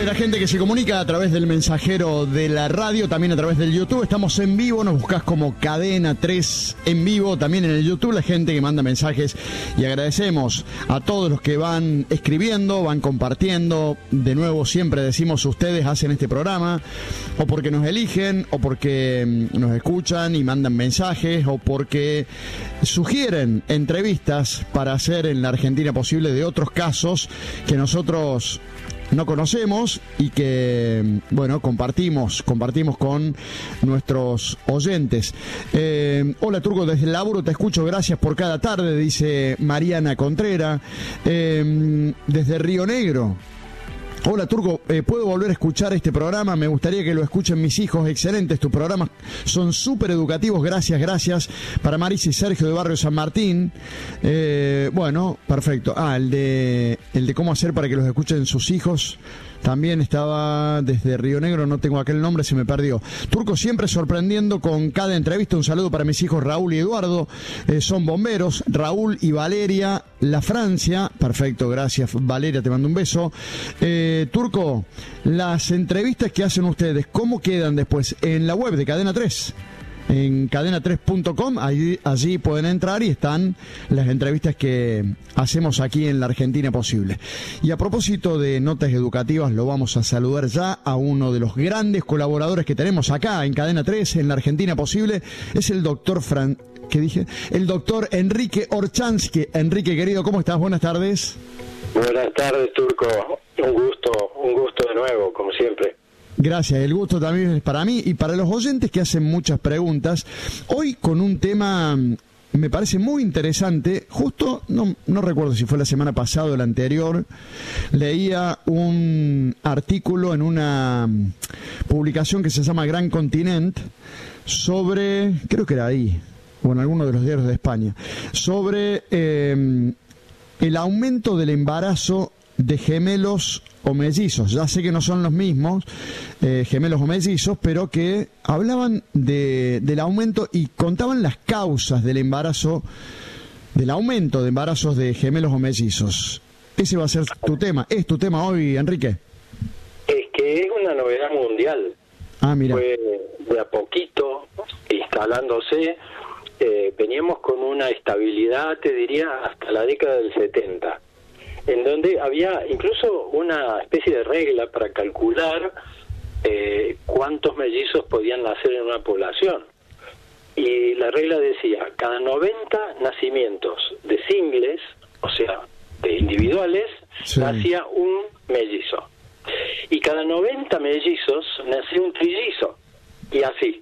de la gente que se comunica a través del mensajero de la radio, también a través del YouTube. Estamos en vivo, nos buscás como Cadena 3 en vivo, también en el YouTube, la gente que manda mensajes, y agradecemos a todos los que van escribiendo, van compartiendo. De nuevo, siempre decimos, ustedes hacen este programa o porque nos eligen, o porque nos escuchan y mandan mensajes, o porque sugieren entrevistas para hacer en la Argentina Posible de otros casos que nosotros no conocemos y que, bueno, compartimos con nuestros oyentes. Hola, Turco, desde el laburo te escucho, gracias por cada tarde, dice Mariana Contreras. Desde Río Negro. Hola, Turco, ¿puedo volver a escuchar este programa? Me gustaría que lo escuchen mis hijos. Excelentes, tus programas son súper educativos. Gracias. Para Marisa y Sergio de Barrio San Martín. Bueno, perfecto. El de cómo hacer para que los escuchen sus hijos. También estaba desde Río Negro, no tengo aquel nombre, se me perdió. Turco, siempre sorprendiendo con cada entrevista. Un saludo para mis hijos Raúl y Eduardo, son bomberos. Raúl y Valeria, La Francia. Perfecto, gracias Valeria, te mando un beso. Turco, las entrevistas que hacen ustedes, ¿cómo quedan después? En la web de Cadena 3. En cadena3.com, allí pueden entrar y están las entrevistas que hacemos aquí en la Argentina Posible. Y a propósito de notas educativas, lo vamos a saludar ya a uno de los grandes colaboradores que tenemos acá en Cadena 3, en la Argentina Posible. Es el doctor el doctor Enrique Orchansky. Enrique, querido, ¿cómo estás? Buenas tardes. Buenas tardes, Turco. Un gusto de nuevo, como siempre. Gracias, el gusto también es para mí y para los oyentes que hacen muchas preguntas. Hoy con un tema me parece muy interesante. Justo, no recuerdo si fue la semana pasada o la anterior, leía un artículo en una publicación que se llama Gran Continent sobre, creo que era ahí, o en alguno de los diarios de España, sobre el aumento del embarazo de gemelos o mellizos. Ya sé que no son los mismos, gemelos o mellizos, pero que hablaban del aumento y contaban las causas del embarazo, del aumento de embarazos de gemelos o mellizos. Ese va a ser tu tema. ¿Es tu tema hoy, Enrique? Es que es una novedad mundial. Mira. Fue de a poquito instalándose. Veníamos con una estabilidad, te diría, hasta la década del 70. En donde había incluso una especie de regla para calcular cuántos mellizos podían nacer en una población. Y la regla decía, cada 90 nacimientos de singles, o sea, de individuales, sí, nacía un mellizo. Y cada 90 mellizos nacía un trillizo, y así.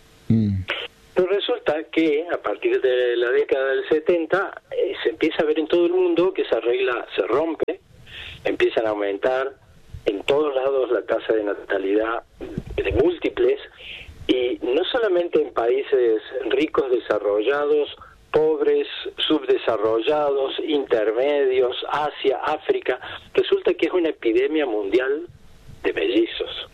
Pero resulta que a partir de la década del 70 se empieza a ver en todo el mundo que esa regla se rompe, empiezan a aumentar en todos lados la tasa de natalidad de múltiples, y no solamente en países ricos, desarrollados, pobres, subdesarrollados, intermedios, Asia, África, resulta que es una epidemia mundial de mellizos.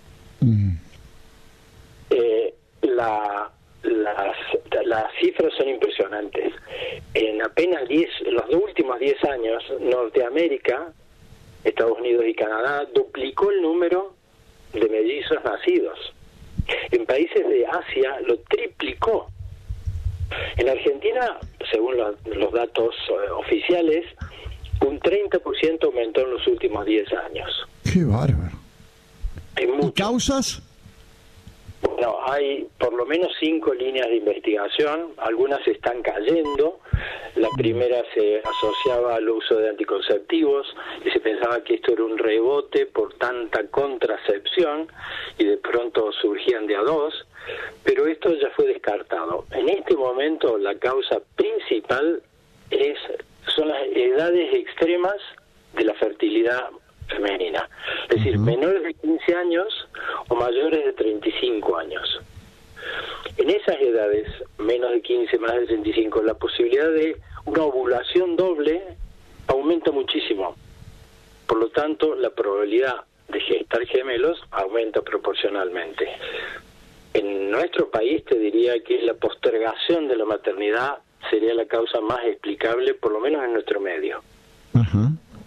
Las cifras son impresionantes. En apenas los últimos 10 años, Norteamérica, Estados Unidos y Canadá duplicó el número de mellizos nacidos. En países de Asia lo triplicó. En Argentina, según los datos oficiales, un 30% aumentó en los últimos 10 años. ¡Qué bárbaro! ¿Y causas? Bueno, hay por lo menos 5 líneas de investigación, algunas están cayendo. La primera se asociaba al uso de anticonceptivos y se pensaba que esto era un rebote por tanta contracepción y de pronto surgían de a dos, pero esto ya fue descartado. En este momento la causa principal son las edades extremas de la fertilidad femenina, es decir, menores de 15 años o mayores de 35 años. En esas edades, menos de 15, más de 35, la posibilidad de una ovulación doble aumenta muchísimo. Por lo tanto, la probabilidad de gestar gemelos aumenta proporcionalmente. En nuestro país te diría que la postergación de la maternidad sería la causa más explicable, por lo menos en nuestro medio.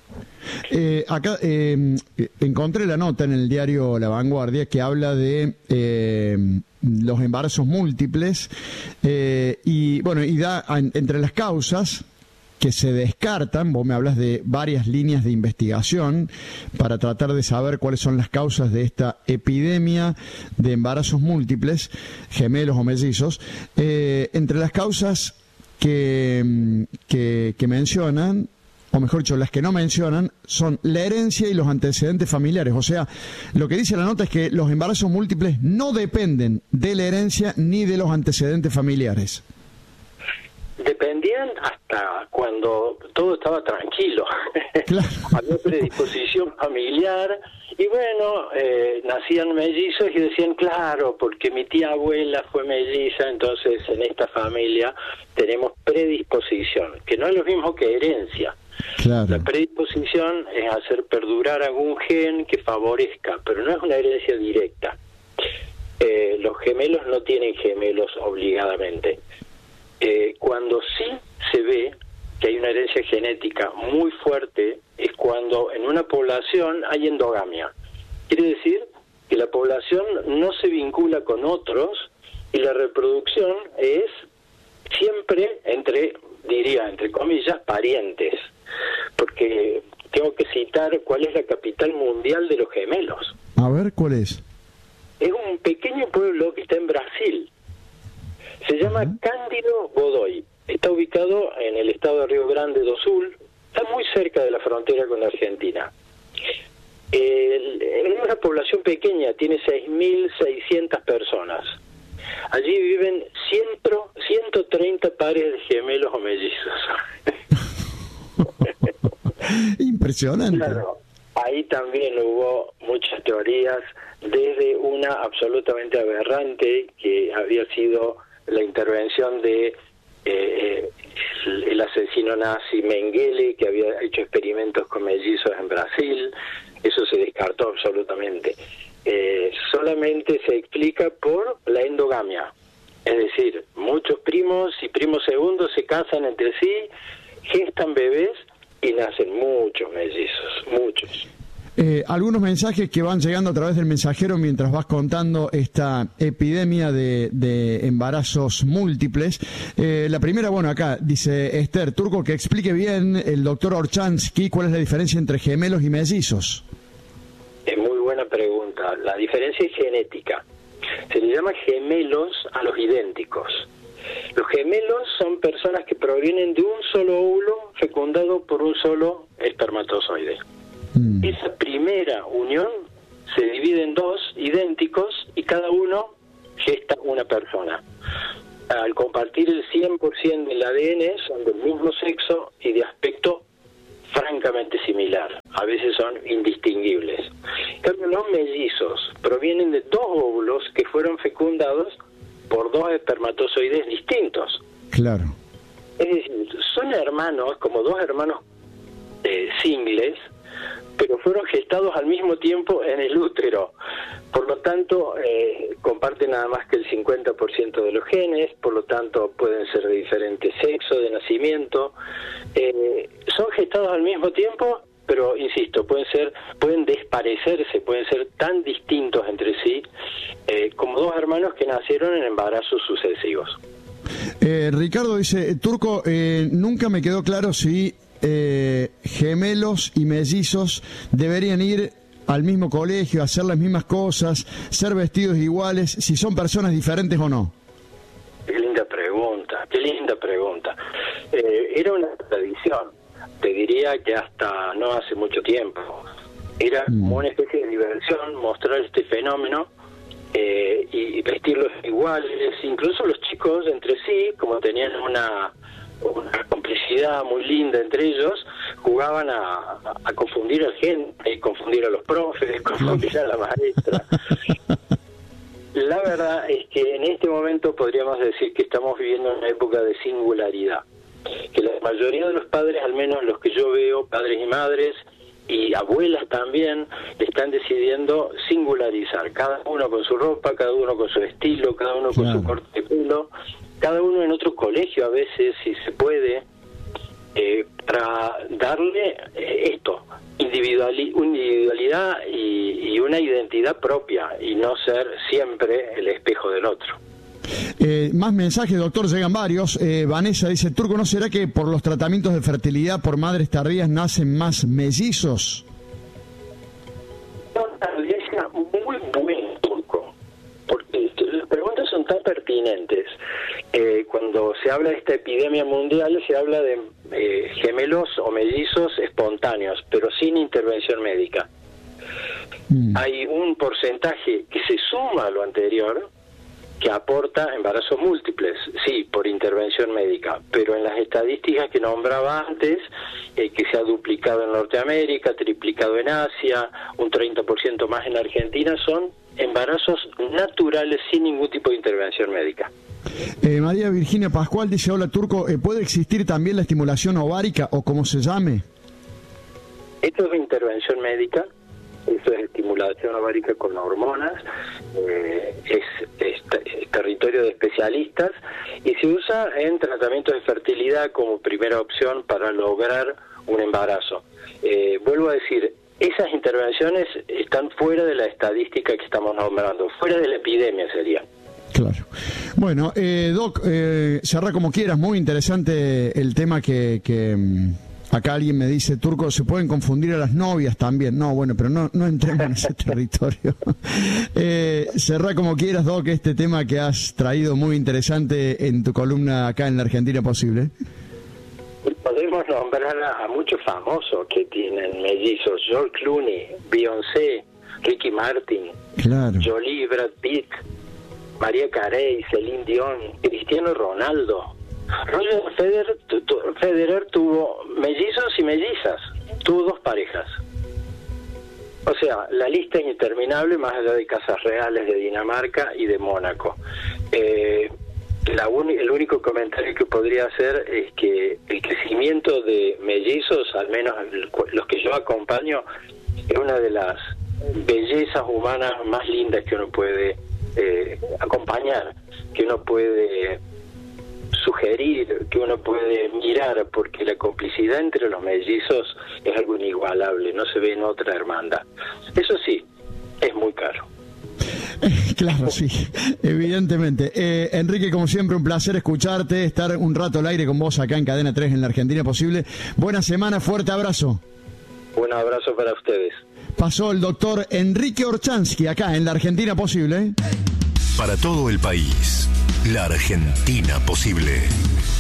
Acá encontré la nota en el diario La Vanguardia que habla de los embarazos múltiples y da entre las causas que se descartan. Vos me hablas de varias líneas de investigación para tratar de saber cuáles son las causas de esta epidemia de embarazos múltiples, gemelos o mellizos. Entre las causas que mencionan, o mejor dicho, las que no mencionan, son la herencia y los antecedentes familiares. O sea, lo que dice la nota es que los embarazos múltiples no dependen de la herencia ni de los antecedentes familiares. Dependían hasta cuando todo estaba tranquilo. Claro. Había predisposición familiar y bueno, nacían mellizos y decían, claro, porque mi tía abuela fue melliza, entonces en esta familia tenemos predisposición, que no es lo mismo que herencia. Claro. La predisposición es hacer perdurar algún gen que favorezca, pero no es una herencia directa. Los gemelos no tienen gemelos obligadamente. Cuando sí se ve que hay una herencia genética muy fuerte es cuando en una población hay endogamia. Quiere decir que la población no se vincula con otros y la reproducción es siempre entre comillas, parientes. Porque tengo que citar cuál es la capital mundial de los gemelos. A ver, ¿cuál es? Es un pequeño pueblo que está en Brasil. Se llama Cândido Godoy. Está ubicado en el estado de Río Grande do Sul. Está muy cerca de la frontera con Argentina. Es una población pequeña, tiene 6.600 personas. Allí viven 130 pares de gemelos o mellizos. Impresionante. Claro, ahí también hubo muchas teorías, desde una absolutamente aberrante que había sido la intervención de el asesino nazi Mengele, que había hecho experimentos con mellizos en Brasil. Eso se descartó absolutamente. Solamente se explica por la endogamia, es decir, muchos primos y primos segundos se casan entre sí, gestan bebés y nacen muchos mellizos, muchos. Algunos mensajes que van llegando a través del mensajero mientras vas contando esta epidemia de embarazos múltiples. La primera, acá dice Esther Turco, que explique bien el doctor Orchansky cuál es la diferencia entre gemelos y mellizos. Es muy buena pregunta. La diferencia es genética. Se le llama gemelos a los idénticos. Los gemelos son personas que provienen de un solo óvulo fecundado por un solo espermatozoide. Esa primera unión se divide en dos idénticos y cada uno gesta una persona. Al compartir el 100% del ADN son del mismo sexo y de aspecto francamente similar. A veces son indistinguibles. En cambio, los mellizos provienen de dos óvulos que fueron fecundados por dos espermatozoides distintos. Claro. Es decir, son hermanos, como dos hermanos singles, pero fueron gestados al mismo tiempo en el útero. Por lo tanto, comparten nada más que el 50% de los genes, por lo tanto pueden ser de diferente sexo, de nacimiento. Son gestados al mismo tiempo, pero insisto, pueden desparecerse, pueden ser tan distintos entre sí como dos hermanos que nacieron en embarazos sucesivos. Ricardo dice, Turco, nunca me quedó claro si gemelos y mellizos deberían ir al mismo colegio, hacer las mismas cosas, ser vestidos iguales, si son personas diferentes o no. Qué linda pregunta, qué linda pregunta. Era una tradición, te diría que hasta no hace mucho tiempo. Era como una especie de diversión mostrar este fenómeno y vestirlos iguales. Incluso los chicos entre sí, como tenían una complicidad muy linda entre ellos, jugaban a confundir a la gente, confundir a los profes, confundir a la maestra. La verdad es que en este momento podríamos decir que estamos viviendo una época de singularidad, que la mayoría de los padres, al menos los que yo veo, padres y madres y abuelas también, están decidiendo singularizar, cada uno con su ropa, cada uno con su estilo, cada uno con su corte de pelo, cada uno en otro colegio a veces, si se puede, para darle individualidad y una identidad propia, y no ser siempre el espejo del otro. Más mensajes, doctor, llegan varios. Vanessa dice, Turco, ¿no será que por los tratamientos de fertilidad por madres tardías nacen más mellizos? Muy buen, Turco, porque las preguntas son tan pertinentes. Cuando se habla de esta epidemia mundial, se habla de gemelos o mellizos espontáneos, pero sin intervención médica. Hay un porcentaje que se suma a lo anterior, que aporta embarazos múltiples, sí, por intervención médica, pero en las estadísticas que nombraba antes, que se ha duplicado en Norteamérica, triplicado en Asia, un 30% más en Argentina, son embarazos naturales sin ningún tipo de intervención médica. María Virginia Pascual dice, hola Turco, ¿puede existir también la estimulación ovárica o como se llame? Esto es intervención médica. Eso es estimulación ovárica con hormonas, es territorio de especialistas y se usa en tratamientos de fertilidad como primera opción para lograr un embarazo. Vuelvo a decir, esas intervenciones están fuera de la estadística que estamos nombrando, fuera de la epidemia sería. Claro. Bueno, Doc, cerrá como quieras, muy interesante el tema que acá alguien me dice, Turco, ¿se pueden confundir a las novias también? No, bueno, pero no entremos en ese territorio. Cerrá como quieras, Doc, este tema que has traído muy interesante en tu columna acá en La Argentina Posible. Podemos nombrar a muchos famosos que tienen mellizos, George Clooney, Beyoncé, Ricky Martin, claro, Jolie, Brad Pitt, María Carey, Celine Dion, Cristiano Ronaldo. Roger Federer tuvo mellizos y mellizas, tuvo 2 parejas. O sea, la lista es interminable, más allá de casas reales de Dinamarca y de Mónaco. El único comentario que podría hacer es que el crecimiento de mellizos, al menos los que yo acompaño, es una de las bellezas humanas más lindas que uno puede acompañar, que uno puede sugerir, que uno puede mirar, porque la complicidad entre los mellizos es algo inigualable, no se ve en otra hermandad. Eso sí, es muy caro. Claro, sí, evidentemente. Enrique, como siempre, un placer escucharte, estar un rato al aire con vos acá en Cadena 3 en La Argentina Posible. Buena semana, fuerte abrazo. Un abrazo para ustedes. Pasó el doctor Enrique Orchansky acá en La Argentina Posible. Para todo el país, La Argentina Posible.